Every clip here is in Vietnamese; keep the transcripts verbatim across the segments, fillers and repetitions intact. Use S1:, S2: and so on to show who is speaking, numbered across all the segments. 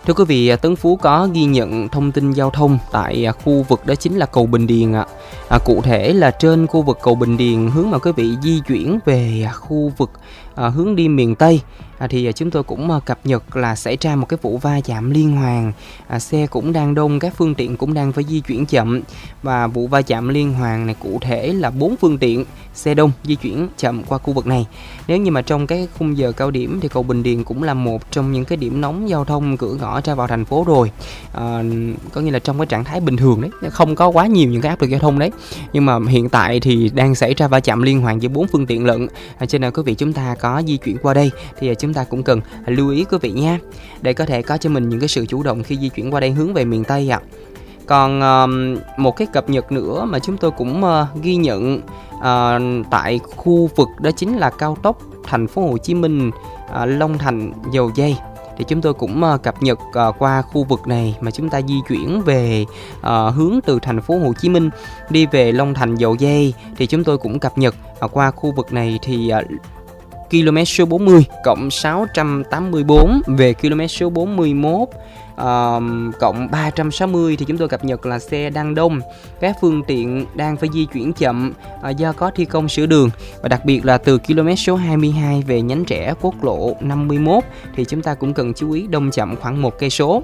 S1: Thưa quý vị, Tấn Phú có ghi nhận thông tin giao thông tại khu vực đó chính là cầu Bình Điền ạ. À, cụ thể là trên khu vực cầu Bình Điền hướng mà quý vị di chuyển về khu vực à, hướng đi miền Tây à, thì chúng tôi cũng à, cập nhật là xảy ra một cái vụ va chạm liên hoàn. À, xe cũng đang đông, các phương tiện cũng đang phải di chuyển chậm, và vụ va chạm liên hoàn này cụ thể là bốn phương tiện xe đông di chuyển chậm qua khu vực này. Nếu như mà trong cái khung giờ cao điểm thì cầu Bình Điền cũng là một trong những cái điểm nóng giao thông cửa ngõ ra vào thành phố rồi. À, có nghĩa là trong cái trạng thái bình thường đấy, không có quá nhiều những cái áp lực giao thông đấy. Nhưng mà hiện tại thì đang xảy ra va chạm liên hoàn giữa bốn phương tiện lận. À, cho nên quý vị chúng ta có di chuyển qua đây thì chúng ta cũng cần lưu ý quý vị nha, để có thể có cho mình những cái sự chủ động khi di chuyển qua đây hướng về miền Tây ạ. À. Còn uh, một cái cập nhật nữa mà chúng tôi cũng uh, ghi nhận uh, tại khu vực đó chính là cao tốc Thành phố Hồ Chí Minh uh, Long Thành Dầu Giây. Thì chúng tôi cũng uh, cập nhật uh, qua khu vực này mà chúng ta di chuyển về uh, hướng từ Thành phố Hồ Chí Minh đi về Long Thành Dầu Giây, thì chúng tôi cũng cập nhật uh, qua khu vực này thì uh, km số bốn mươi cộng sáu trăm tám mươi bốn về km số bốn mươi mốt Uh, cộng ba trăm sáu mươi thì chúng tôi cập nhật là xe đang đông, các phương tiện đang phải di chuyển chậm uh, do có thi công sửa đường, và đặc biệt là từ km số hai mươi hai về nhánh rẽ quốc lộ năm mươi mốt thì chúng ta cũng cần chú ý đông chậm khoảng một cây số.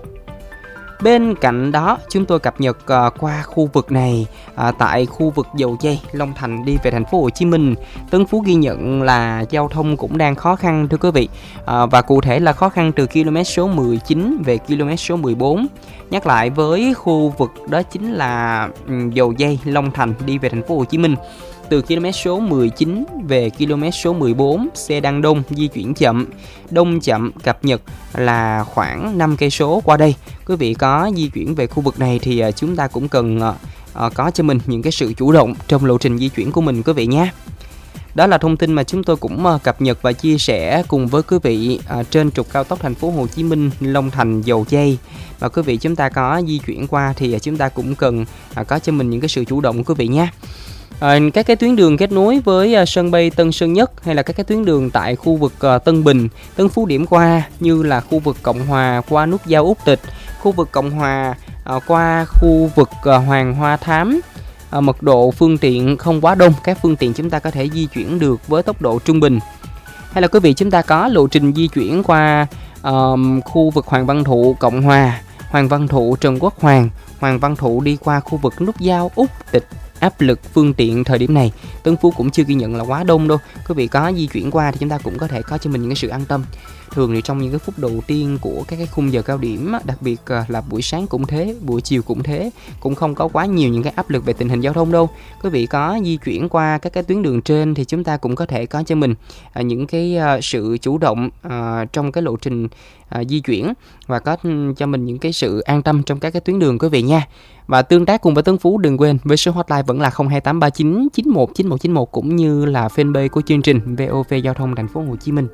S1: Bên cạnh đó, chúng tôi cập nhật uh, qua khu vực này uh, tại khu vực Dầu Giây, Long Thành đi về thành phố Hồ Chí Minh, Tấn Phú ghi nhận là giao thông cũng đang khó khăn thưa quý vị. Uh, và cụ thể là khó khăn từ km số mười chín về km số mười bốn. Nhắc lại với khu vực đó chính là um, Dầu Giây, Long Thành đi về thành phố Hồ Chí Minh. Từ km số mười chín về km số mười bốn, xe đang đông, di chuyển chậm. Đông chậm cập nhật là khoảng năm cây số qua đây. Quý vị có di chuyển về khu vực này thì chúng ta cũng cần uh, có cho mình những cái sự chủ động trong lộ trình di chuyển của mình quý vị nhé. Đó là thông tin mà chúng tôi cũng uh, cập nhật và chia sẻ cùng với quý vị uh, trên trục cao tốc Thành phố Hồ Chí Minh Long Thành Dầu Giây. Và quý vị chúng ta có di chuyển qua thì uh, chúng ta cũng cần uh, có cho mình những cái sự chủ động quý vị nhé. À, các cái tuyến đường kết nối với uh, sân bay Tân Sơn Nhất hay là các cái tuyến đường tại khu vực uh, Tân Bình, Tân Phú điểm qua như là khu vực Cộng Hòa qua nút giao Úc Tịch, khu vực Cộng Hòa uh, qua khu vực uh, Hoàng Hoa Thám, uh, mật độ phương tiện không quá đông, các phương tiện chúng ta có thể di chuyển được với tốc độ trung bình. Hay là quý vị chúng ta có lộ trình di chuyển qua uh, khu vực Hoàng Văn Thụ Cộng Hòa, Hoàng Văn Thụ Trần Quốc Hoàng, Hoàng Văn Thụ đi qua khu vực nút giao Úc Tịch. Áp lực phương tiện thời điểm này Tân Phú cũng chưa ghi nhận là quá đông đâu. Quý vị có di chuyển qua thì chúng ta cũng có thể có cho mình những cái sự an tâm. Thường thì trong những cái phút đầu tiên của các cái khung giờ cao điểm, đặc biệt là buổi sáng cũng thế, buổi chiều cũng thế, cũng không có quá nhiều những cái áp lực về tình hình giao thông đâu. Quý vị có di chuyển qua các cái tuyến đường trên thì chúng ta cũng có thể có cho mình những cái sự chủ động trong cái lộ trình di chuyển, và có cho mình những cái sự an tâm trong các cái tuyến đường quý vị nha. Và tương tác cùng với Tấn Phú đừng quên với số hotline vẫn là không hai tám ba chín chín một chín một chín một, cũng như là fanpage của chương trình vê o vê Giao thông Thành phố Hồ Chí Minh.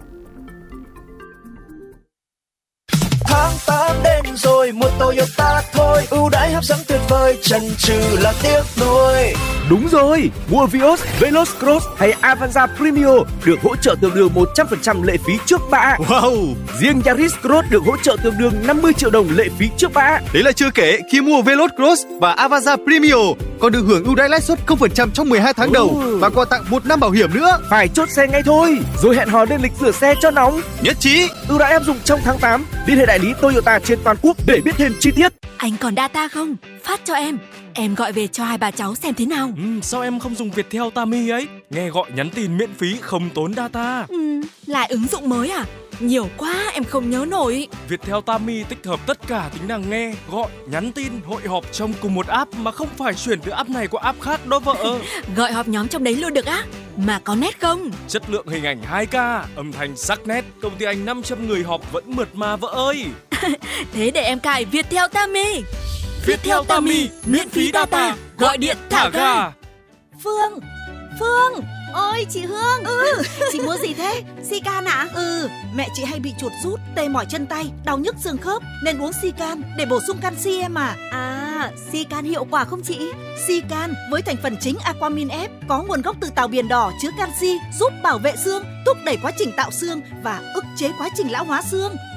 S2: Tháng tám đến rồi, một Toyota thôi, ưu đãi hấp dẫn tuyệt vời, chần chừ là tiếc nuối.
S3: Đúng rồi, mua Vios, Veloz Cross hay Avanza Premio được hỗ trợ tương đương một trăm phần trăm lệ phí trước bạ.
S4: Wow!
S3: Riêng Yaris Cross được hỗ trợ tương đương năm mươi triệu đồng lệ phí trước bạ.
S4: Đấy là chưa kể, khi mua Veloz Cross và Avanza Premio còn được hưởng ưu đãi lãi suất không phần trăm trong mười hai tháng đầu ừ. và còn tặng một năm bảo hiểm nữa.
S3: Phải chốt xe ngay thôi, rồi hẹn hò lên lịch rửa xe cho nóng.
S4: Nhất trí.
S3: Ưu đãi áp dụng trong tháng tám. Liên hệ đại lý Toyota trên toàn quốc để biết thêm chi tiết.
S5: Anh còn data không? Phát cho em. Em gọi về cho hai bà cháu xem thế nào.
S6: Ừ, sao em không dùng Viettel Tami ấy? Nghe gọi nhắn tin miễn phí không tốn data.
S5: Ừ, lại ứng dụng mới à? Nhiều quá em không nhớ nổi.
S6: Viettel Tami tích hợp tất cả tính năng nghe, gọi, nhắn tin, hội họp trong cùng một app mà không phải chuyển từ app này qua app khác đó vợ.
S5: Gọi họp nhóm trong đấy luôn được á? Mà có nét không?
S6: Chất lượng hình ảnh hai K, âm thanh sắc nét, công ty anh năm trăm người họp vẫn mượt mà vợ ơi.
S5: Thế để em cài Viettel Tami.
S6: Viettel Tami, miễn phí data, gọi điện thả ga.
S7: Phương, Phương. Ôi chị Hương. Ừ. Chị mua gì thế? Sican ạ? À? Ừ. Mẹ chị hay bị chuột rút, tê mỏi chân tay, đau nhức xương khớp, nên uống Sican để bổ sung canxi em à. À, Sican hiệu quả không chị? Sican với thành phần chính Aquamin F có nguồn gốc từ tàu biển đỏ, chứa canxi, giúp bảo vệ xương, thúc đẩy quá trình tạo xương và ức chế quá trình lão hóa xương.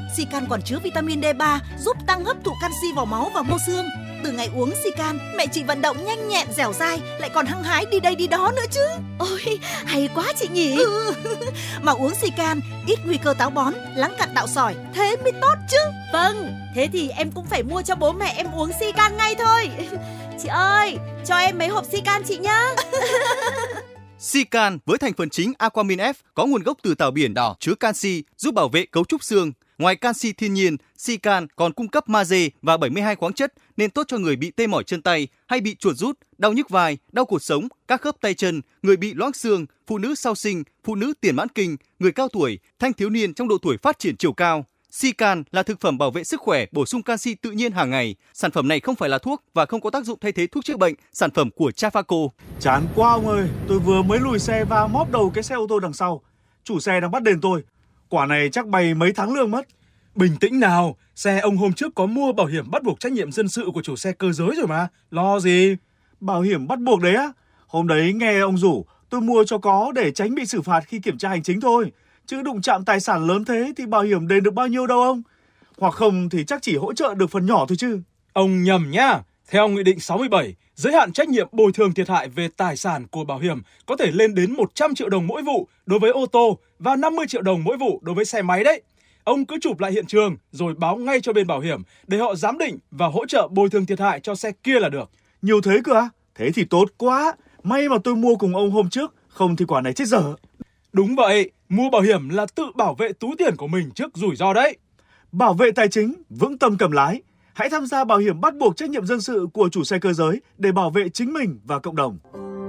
S7: Sican còn chứa vitamin đê ba giúp tăng hấp thụ canxi vào máu và mô xương. Từ ngày uống Sican, mẹ chị vận động nhanh nhẹn, dẻo dai, lại còn hăng hái đi đây đi đó nữa chứ.
S5: Ôi, hay quá chị nhỉ.
S7: Ừ. Mà uống Sican ít nguy cơ táo bón, lắng cặn tạo sỏi, thế mới tốt chứ.
S5: Vâng, thế thì em cũng phải mua cho bố mẹ em uống Sican ngay thôi. Chị ơi, cho em mấy hộp Sican chị nhá.
S4: Sican với thành phần chính Aquamin F có nguồn gốc từ tảo biển đỏ, chứa canxi, giúp bảo vệ cấu trúc xương. Ngoài canxi thiên nhiên, Sican còn cung cấp magie và bảy mươi hai khoáng chất nên tốt cho người bị tê mỏi chân tay hay bị chuột rút, đau nhức vai, đau cột sống, các khớp tay chân, người bị loãng xương, phụ nữ sau sinh, phụ nữ tiền mãn kinh, người cao tuổi, thanh thiếu niên trong độ tuổi phát triển chiều cao. Sican là thực phẩm bảo vệ sức khỏe, bổ sung canxi tự nhiên hàng ngày. Sản phẩm này không phải là thuốc và không có tác dụng thay thế thuốc chữa bệnh. Sản phẩm của Trafaco.
S8: Chán quá ông ơi, tôi vừa mới lùi xe và móp đầu cái xe ô tô đằng sau. Chủ xe đang bắt đền tôi. Quả này chắc bay mấy tháng lương mất. Bình tĩnh nào, xe ông hôm trước có mua bảo hiểm bắt buộc trách nhiệm dân sự của chủ xe cơ giới rồi mà. Lo gì? Bảo hiểm bắt buộc đấy á? Hôm đấy nghe ông rủ, tôi mua cho có để tránh bị xử phạt khi kiểm tra hành chính thôi. Chứ đụng chạm tài sản lớn thế thì bảo hiểm đền được bao nhiêu đâu ông? Hoặc không thì chắc chỉ hỗ trợ được phần nhỏ thôi chứ.
S9: Ông nhầm nhá. Theo Nghị định sáu mươi bảy, giới hạn trách nhiệm bồi thường thiệt hại về tài sản của bảo hiểm có thể lên đến một trăm triệu đồng mỗi vụ đối với ô tô và năm mươi triệu đồng mỗi vụ đối với xe máy đấy. Ông cứ chụp lại hiện trường rồi báo ngay cho bên bảo hiểm để họ giám định và hỗ trợ bồi thường thiệt hại cho xe kia là được.
S8: Nhiều thế cơ à? Thế thì tốt quá. May mà tôi mua cùng ông hôm trước, không thì quả này chết dở.
S9: Đúng vậy, mua bảo hiểm là tự bảo vệ túi tiền của mình trước rủi ro đấy.
S8: Bảo vệ tài chính, vững tâm cầm lái. Hãy tham gia bảo hiểm bắt buộc trách nhiệm dân sự của chủ xe cơ giới để bảo vệ chính mình và cộng đồng.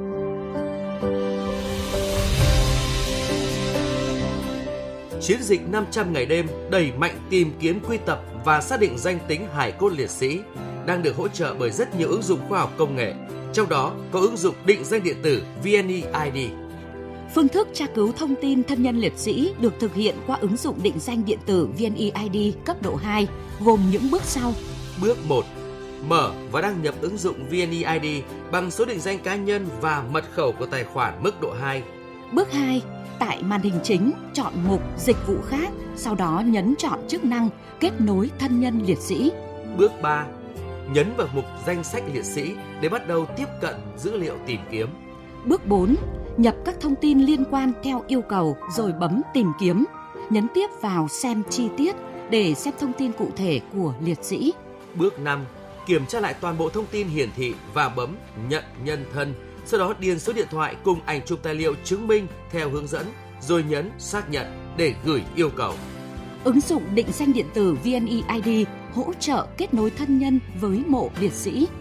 S10: Chiến dịch năm trăm ngày đêm đẩy mạnh tìm kiếm, quy tập và xác định danh tính hài cốt liệt sĩ đang được hỗ trợ bởi rất nhiều ứng dụng khoa học công nghệ, trong đó có ứng dụng định danh điện tử vê en e i đê.
S11: Phương thức tra cứu thông tin thân nhân liệt sĩ được thực hiện qua ứng dụng định danh điện tử vê en e i đê cấp độ hai, gồm những bước sau.
S10: Bước một. Mở và đăng nhập ứng dụng vê en e i đê bằng số định danh cá nhân và mật khẩu của tài khoản mức độ hai.
S11: Bước hai. Tại màn hình chính, chọn mục Dịch vụ khác, sau đó nhấn chọn chức năng Kết nối thân nhân liệt sĩ.
S10: Bước ba. Nhấn vào mục Danh sách liệt sĩ để bắt đầu tiếp cận dữ liệu tìm kiếm.
S11: Bước bốn. Nhập các thông tin liên quan theo yêu cầu rồi bấm Tìm kiếm. Nhấn tiếp vào Xem chi tiết để xem thông tin cụ thể của liệt sĩ.
S10: Bước năm. Kiểm tra lại toàn bộ thông tin hiển thị và bấm Nhận nhân thân. Sau đó điền số điện thoại cùng ảnh chụp tài liệu chứng minh theo hướng dẫn, rồi nhấn Xác nhận để gửi yêu cầu.
S11: Ứng dụng định danh điện tử vê en e i đê hỗ trợ kết nối thân nhân với mộ liệt sĩ.